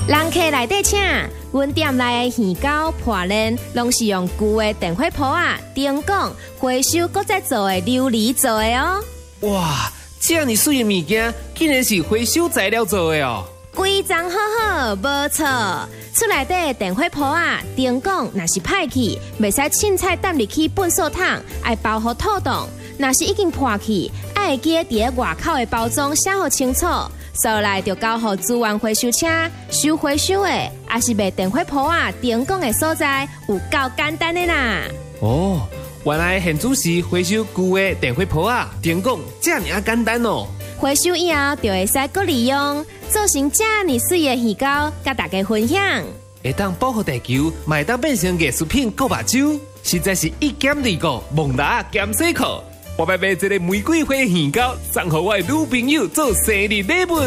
人客内底请，阮店内的鱼糕、破链，拢是用旧的电火煲啊、灯管、回收搁再做的琉璃做的哦。 哇，这么水的物件，竟然是回收材料做的哦！ 规章好好，无错。厝内底的电火煲啊、灯管，若是歹去，袂使凊彩抌入去粪扫桶，爱包好透冻。若是已经破去，爱记伫咧外口的包装写好清楚。收来就交予资源回收车收回收的，也是卖电火煲啊、灯管的所在，有够简单的啦。 哦，原来现主是回收旧的电火煲啊、灯管，这么简单哦。 回收以后就会使搁利用，做成这么水的鱼糕，甲大家分享。 会当保护地球，嘛会当变成艺术品搁目睭，实在是一兼二顾，蒙达兼洗裤。我要买一个玫瑰花鱼糕，送给我的女朋友做生日礼物。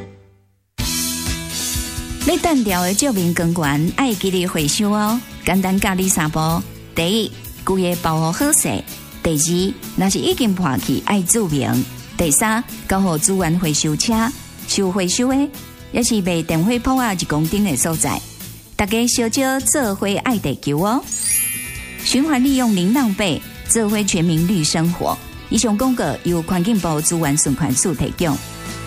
要断掉的照明光源，爱记得回收哦。简单教你三步：第一，旧的包好好势；第二，若是已经破去，爱注明；第三，交予资源回收车收回收的，也是卖电火煲啊、日光灯的所在。大家小少做伙爱地球哦！循环利用零浪费。做回全民绿生活。以上广告由环境部资源循环署提供。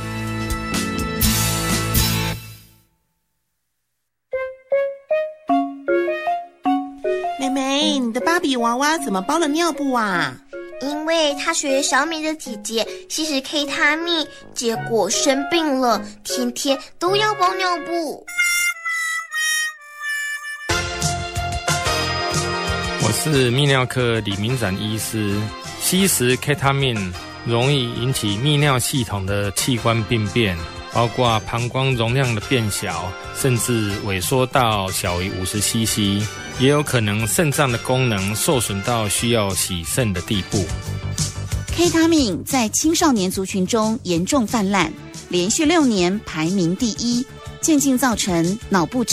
妹妹，你的芭比娃娃怎么包了尿布啊？ 因为他学小美的姐姐吸食 K 他命，结果生病了，天天都要包尿布。 我是泌尿科李明展医师。吸食 K 他命容易引起泌尿系统的器官病变，包括膀胱容量的变小，甚至萎缩到小于50cc， 也有可能肾脏的功能受损到需要洗肾的地步。 K 他命在青少年族群中严重泛滥，连续6年排名第1，渐进造成脑部